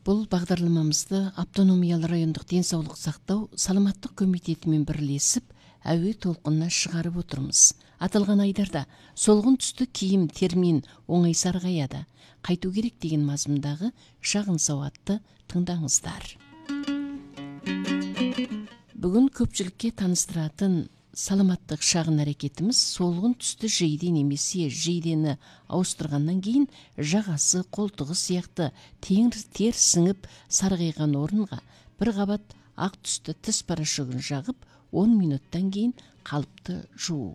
Бұл бағдарламамызды автономиялы райондық денсаулық сақтау саламаттық комитетімен бірлесіп, әуе толқынына шығарып отырмыз. Аталған айдарда солғын түсті киім термин оңай сарғаяды, қайту керек деген мазмұндағы шағын сауатты тыңдаңыздар. Бүгін көпшілікке таныстыратын саламаттық шағын әрекетіміз солғын түсті жейде немесе жейдені ауыстырғаннан кейін жағасы, қолтығы сияқты тер сіңіп сарғайған орынға бір қабат ақ түсті тіс порошогын жағып 10 минуттан кейін қалыпты жуу.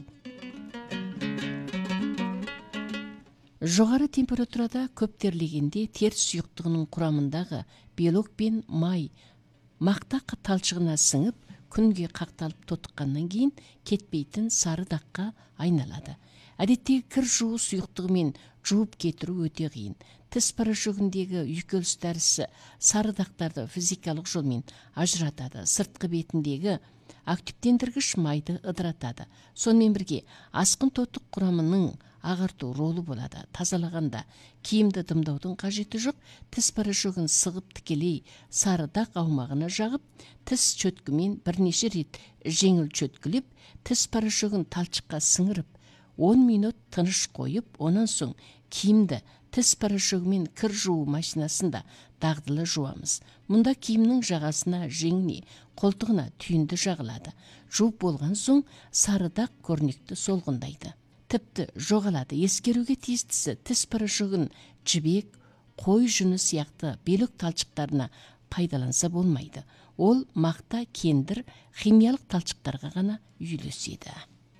Жоғары температурада көп терлегенде тер сұйықтығының құрамындағы белок пен май мақта талшығына сіңіп, күнге қақталып тотыққаннан кейін кетпейтін сары даққа айналады. Әдеттегі кір жуу сұйықтығымен жуып кетіру өте қиын. Тіс порошогіндегі үйкеліс дәрісі сары дақтарды физикалық жолмен ажыратады. Сыртқы бетіндегі активтендіргіш майды ыдыратады. Сонымен бірге асқын тотық құрамының ағарту ролы болады. Тазалағанда киімді дымдаудың қажеті жоқ. Тіс порошогын сығып тікелей сары дақ аумағына жағып, тіс чөткімен бірнеше рет жеңіл чөткілеп, тіс порошогын талшыққа сіңіріп, 10 минут тыныш қойып, онан соң киімді тіс порошогымен кір жуу машинасында дағдылы жуамыз. Мұнда киімнің жағасына, жеңіне, қолтығына түйінді жағылады. Жуып болған соң сары дақ көрнекті солғындайды. Тіпті жоғалады. Ескеруге тиістісі тіс порошогын жібек, қой жүні сияқты белок талшықтарына пайдаланса болмайды. Ол мақта, кендір, химиялық талшықтарға ғана үйлеседі.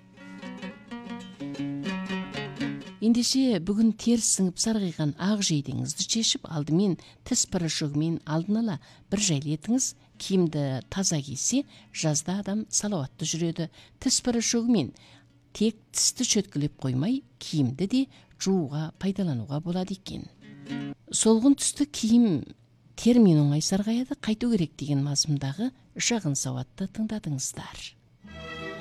Ендеше бүгін тер сіңіп сарғайған ақ жейдеңізді шешіп, алдымен тіс порошогымен алдын ала бір жайлетіңіз. Киімді таза кисе, жазда адам салауатты жүреді. Тіс порошогымен тек тісті чөткілеп қоймай, киімді де жууға пайдалануға болады екен. Солғын түсті киім термин оңай сарғаяды, қайту керек деген мазмұндағы шағын сауатты тыңдадыңыздар.